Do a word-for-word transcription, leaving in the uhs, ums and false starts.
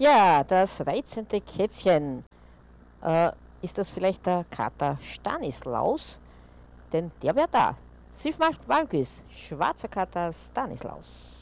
Ja, das reizende Kätzchen. Äh, ist das vielleicht der Kater Stanislaus? Denn der wäre da. Sif macht Walküss. Schwarzer Kater Stanislaus.